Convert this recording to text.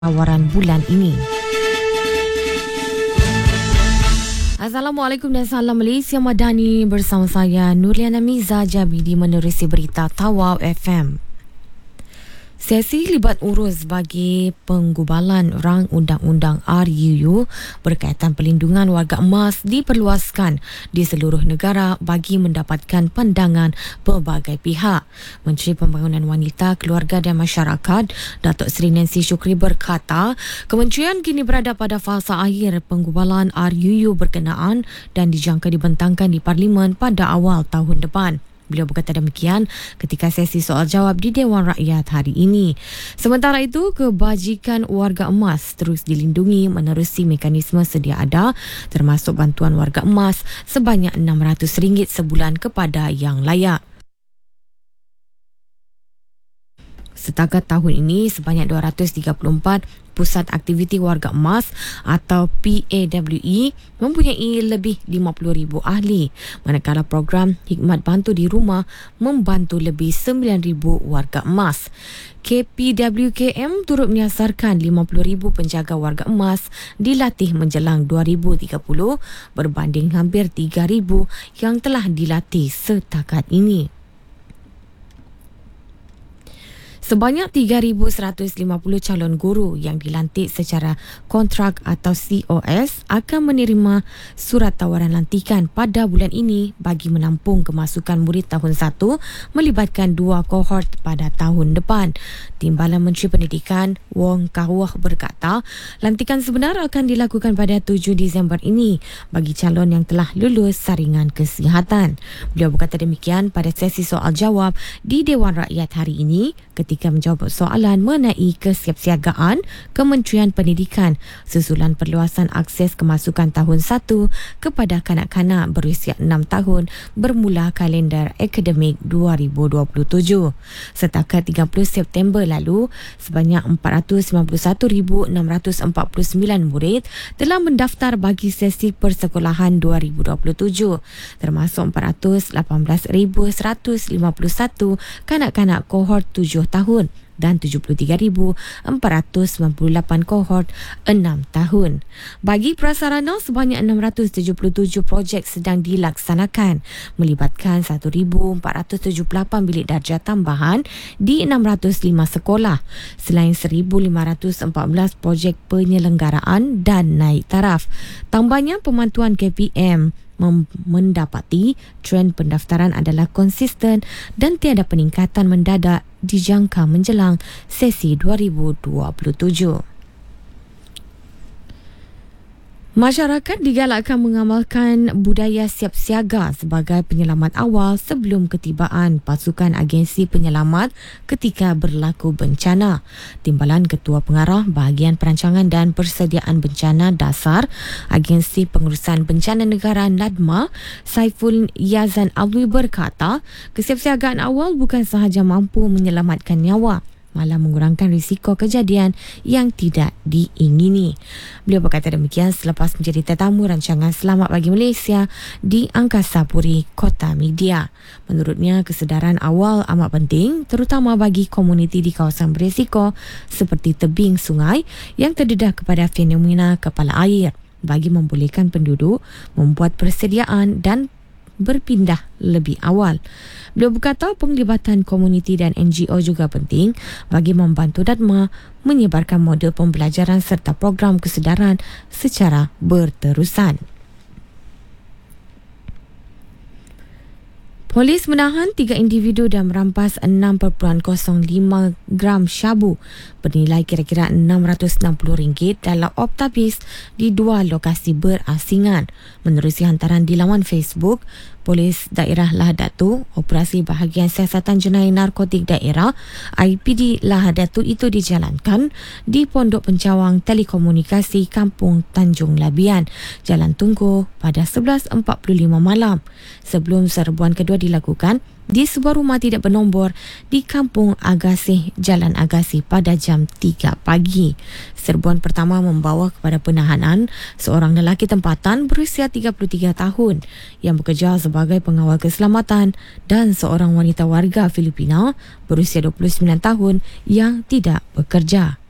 tawaran bulan ini. Assalamualaikum dan salam Malaysia Madani, bersama saya Nurliana Miza Jabi di menerusi berita Tawau FM. Sesi libat urus bagi penggubalan rang undang-undang RUU berkaitan pelindungan warga emas diperluaskan di seluruh negara bagi mendapatkan pandangan pelbagai pihak. Menteri Pembangunan Wanita, Keluarga dan Masyarakat, Datuk Seri Nancy Shukri berkata, kementerian kini berada pada fasa akhir penggubalan RUU berkenaan dan dijangka dibentangkan di Parlimen pada awal tahun depan. Beliau berkata demikian ketika sesi soal jawab di Dewan Rakyat hari ini. Sementara itu, kebajikan warga emas terus dilindungi menerusi mekanisme sedia ada, termasuk bantuan warga emas sebanyak RM600 sebulan kepada yang layak. Setakat tahun ini, sebanyak 234 pusat aktiviti warga emas atau PAWE mempunyai lebih 50,000 ahli, manakala program Hikmat Bantu di Rumah membantu lebih 9,000 warga emas. KPWKM turut menyasarkan 50,000 penjaga warga emas dilatih menjelang 2030 berbanding hampir 3,000 yang telah dilatih setakat ini. Sebanyak 3,150 calon guru yang dilantik secara kontrak atau COS akan menerima surat tawaran lantikan pada bulan ini bagi menampung kemasukan murid tahun 1 melibatkan 2 kohort pada tahun depan. Timbalan Menteri Pendidikan Wong Kah Wah berkata, lantikan sebenar akan dilakukan pada 7 Disember ini bagi calon yang telah lulus saringan kesihatan. Beliau berkata demikian pada sesi soal jawab di Dewan Rakyat hari ini ketika menjawab soalan mengenai kesiapsiagaan Kementerian Pendidikan susulan perluasan akses kemasukan tahun 1 kepada kanak-kanak berusia 6 tahun bermula kalendar akademik 2027. Setakat 30 September lalu, sebanyak 491,649 murid telah mendaftar bagi sesi persekolahan 2027, termasuk 418,151 kanak-kanak kohort 7 tahun dan 73,498 kohort 6 tahun. Bagi prasarana, sebanyak 677 projek sedang dilaksanakan, melibatkan 1,478 bilik darjah tambahan di 605 sekolah, selain 1,514 projek penyelenggaraan dan naik taraf. Tambahnya, pemantauan KPM mendapati trend pendaftaran adalah konsisten dan tiada peningkatan mendadak dijangka menjelang sesi 2027. Masyarakat digalakkan mengamalkan budaya siap siaga sebagai penyelamat awal sebelum ketibaan pasukan agensi penyelamat ketika berlaku bencana. Timbalan Ketua Pengarah Bahagian Perancangan dan Persediaan Bencana Dasar Agensi Pengurusan Bencana Negara NADMA, Saiful Yazan Alwi berkata, kesiapsiagaan awal bukan sahaja mampu menyelamatkan nyawa, malah mengurangkan risiko kejadian yang tidak diingini. Beliau berkata demikian selepas menjadi tetamu rancangan Selamat Pagi Malaysia di Angkasa Puri Kota Media. Menurutnya, kesedaran awal amat penting, terutama bagi komuniti di kawasan berisiko seperti tebing sungai yang terdedah kepada fenomena kepala air, bagi membolehkan penduduk membuat persediaan dan berpindah lebih awal. Beliau berkata penglibatan komuniti dan NGO juga penting bagi membantu NADMA menyebarkan model pembelajaran serta program kesedaran secara berterusan. Polis menahan 3 individu dan merampas 6.05 gram syabu bernilai kira-kira RM660 dalam optabis di 2 lokasi berasingan. Menerusi hantaran di laman Facebook, Polis Daerah Lahad Datu, Operasi Bahagian Siasatan Jenayah Narkotik Daerah IPD Lahad Datu itu dijalankan di Pondok Pencawang Telekomunikasi Kampung Tanjung Labian, Jalan Tunggu pada 11.45 malam. Sebelum serbuan kedua dilakukan di sebuah rumah tidak bernombor di Kampung Agasih, Jalan Agasih pada jam 3 pagi. Serbuan pertama membawa kepada penahanan seorang lelaki tempatan berusia 33 tahun yang bekerja sebagai pengawal keselamatan dan seorang wanita warga Filipina berusia 29 tahun yang tidak bekerja.